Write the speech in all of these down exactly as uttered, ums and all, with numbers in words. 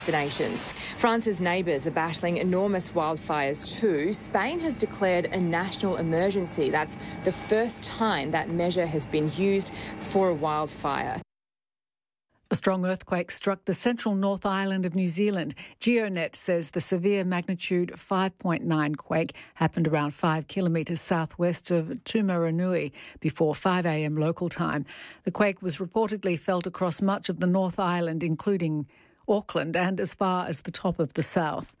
Destinations. France's neighbours are battling enormous wildfires too. Spain has declared a national emergency. That's the first time that measure has been used for a wildfire. A strong earthquake struck the central North Island of New Zealand. GeoNet says the severe magnitude five point nine quake happened around five kilometres southwest of Taumarunui before five a m local time. The quake was reportedly felt across much of the North Island, including Auckland and as far as the top of the south.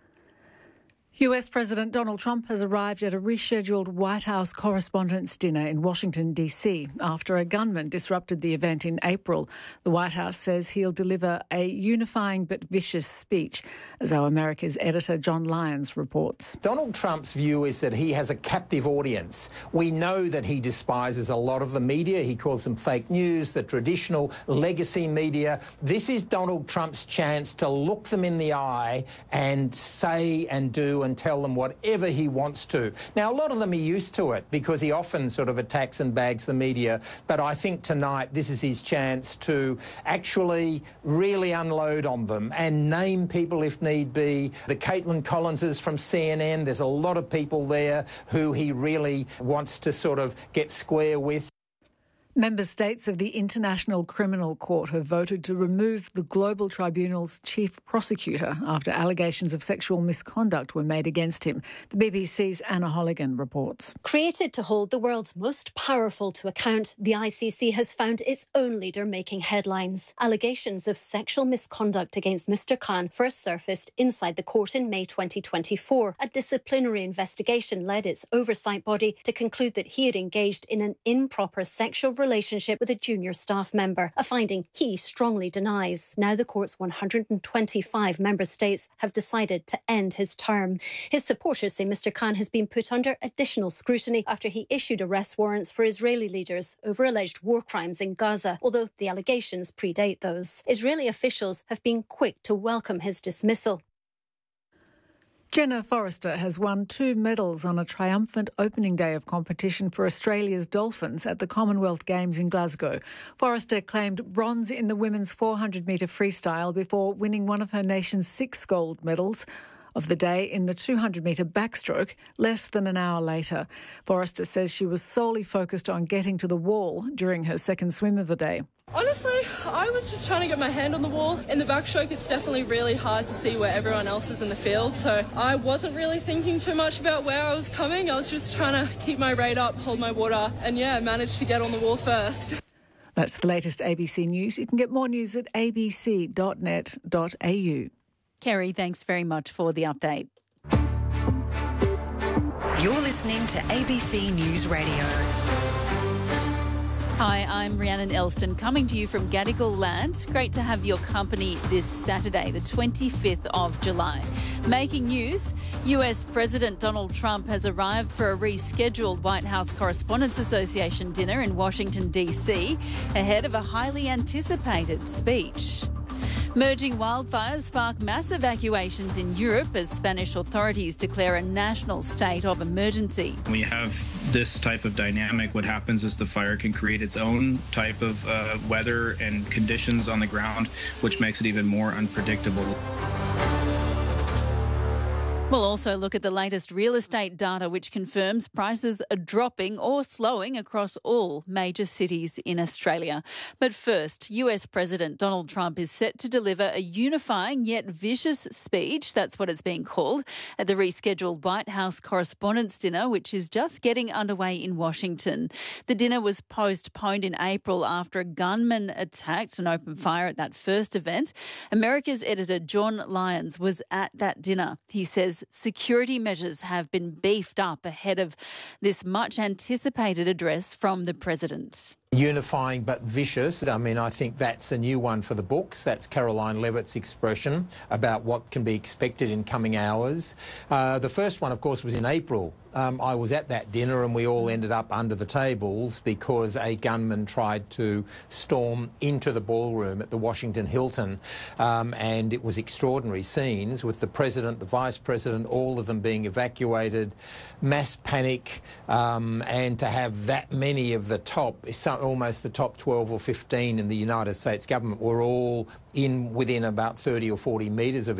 U S President Donald Trump has arrived at a rescheduled White House Correspondents' Dinner in Washington, D C after a gunman disrupted the event in April. The White House says he'll deliver a unifying but vicious speech, as our America's editor John Lyons reports. Donald Trump's view is that he has a captive audience. We know that he despises a lot of the media. He calls them fake news, the traditional legacy media. This is Donald Trump's chance to look them in the eye and say and do and tell them whatever he wants to. Now, a lot of them are used to it because he often sort of attacks and bags the media, but I think tonight this is his chance to actually really unload on them and name people if need be. The Caitlin Collinses from C N N, there's a lot of people there who he really wants to sort of get square with. Member states of the International Criminal Court have voted to remove the Global Tribunal's chief prosecutor after allegations of sexual misconduct were made against him. The B B C's Anna Holligan reports. Created to hold the world's most powerful to account, the I C C has found its own leader making headlines. Allegations of sexual misconduct against Mister Khan first surfaced inside the court in May twenty twenty-four. A disciplinary investigation led its oversight body to conclude that he had engaged in an improper sexual relationship with a junior staff member, a finding he strongly denies. Now the court's one hundred twenty-five member states have decided to end his term. His supporters say Mister Khan has been put under additional scrutiny after he issued arrest warrants for Israeli leaders over alleged war crimes in Gaza, although the allegations predate those. Israeli officials have been quick to welcome his dismissal. Jenna Forrester has won two medals on a triumphant opening day of competition for Australia's Dolphins at the Commonwealth Games in Glasgow. Forrester claimed bronze in the women's four hundred metre freestyle before winning one of her nation's six gold medals of the day in the two hundred metre backstroke less than an hour later. Forrester says she was solely focused on getting to the wall during her second swim of the day. Honestly, I was just trying to get my hand on the wall. In the backstroke, it's definitely really hard to see where everyone else is in the field, so I wasn't really thinking too much about where I was coming. I was just trying to keep my rate up, hold my water, and yeah, managed to get on the wall first. That's the latest A B C News. You can get more news at a b c dot net dot a u. Kerry, thanks very much for the update. You're listening to A B C News Radio. Hi, I'm Rhiannon Elston, coming to you from Gadigal Land. Great to have your company this Saturday, the twenty-fifth of July. Making news, U S President Donald Trump has arrived for a rescheduled White House Correspondents' Association dinner in Washington, D C, ahead of a highly anticipated speech. Merging wildfires spark mass evacuations in Europe as Spanish authorities declare a national state of emergency. When you have this type of dynamic, what happens is the fire can create its own type of uh, weather and conditions on the ground, which makes it even more unpredictable. We'll also look at the latest real estate data, which confirms prices are dropping or slowing across all major cities in Australia. But first, U S President Donald Trump is set to deliver a unifying yet vicious speech, that's what it's being called, at the rescheduled White House Correspondents' Dinner, which is just getting underway in Washington. The dinner was postponed in April after a gunman attacked and opened fire at that first event. America's editor John Lyons was at that dinner. He says security measures have been beefed up ahead of this much anticipated address from the president. Unifying but vicious. I mean, I think that's a new one for the books. That's Caroline Levitt's expression about what can be expected in coming hours. Uh, the first one, of course, was in April. Um, I was at that dinner and we all ended up under the tables because a gunman tried to storm into the ballroom at the Washington Hilton, um, and it was extraordinary scenes with the president, the vice president, all of them being evacuated, mass panic, um, and to have that many of the top, some almost the top twelve or fifteen in the United States government were all in within about thirty or forty metres of